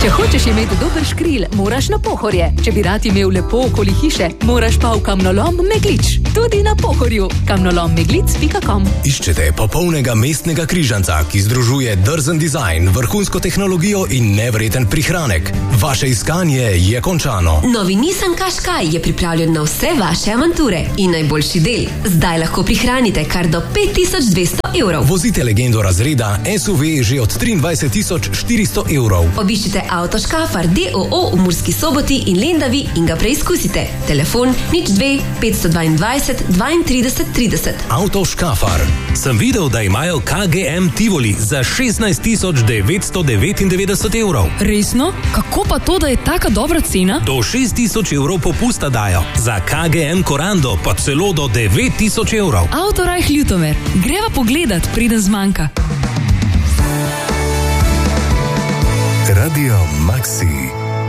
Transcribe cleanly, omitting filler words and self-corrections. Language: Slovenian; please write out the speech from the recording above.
Če hočeš imeti dober škril, moraš na Pohorje. Če bi rad imel lepo okoli hiše, moraš pa v kamnolom Meglič. Tudi na Pohorju. kamnolommeglic.com. Iščete popolnega mestnega križanca, ki združuje drzen dizajn, vrhunsko tehnologijo in nevreten prihranek. Vaše iskanje je končano. Novi Nissan Qashqai je pripravljen na vse vaše avanture. In najboljši del. Zdaj lahko prihranite kar do 5200 evrov. Vozite legendo razreda SUV že od 23.400 evrov. Obiščite Auto Škafar d.o.o. v Murski Soboti in Lendavi in ga preizkusite. Telefon 02 522 32 30. Auto Škafar. Sem videl, da imajo KGM Tivoli za 16.999 evrov. Resno? Kako pa to, da je taka dobra cena? Do 6.000 evrov popusta dajo. Za KGM Korando pa celo do 9.000 evrov. Autorajh Ljutomer. Greva pogledat, preden zmanjka. Radio Maxi.